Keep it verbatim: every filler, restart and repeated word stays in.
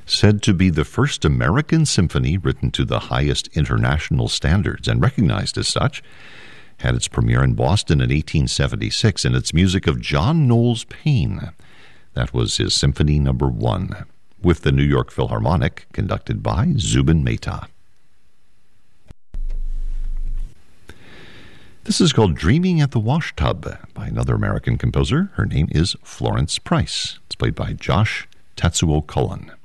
Said to be the first American symphony written to the highest international standards and recognized as such, had its premiere in Boston in eighteen seventy-six, and it's music of John Knowles Paine. That was his Symphony Number One, with the New York Philharmonic, conducted by Zubin Mehta. This is called Dreaming at the Wash Tub by another American composer. Her name is Florence Price. It's played by Josh Tatsuo Cullen.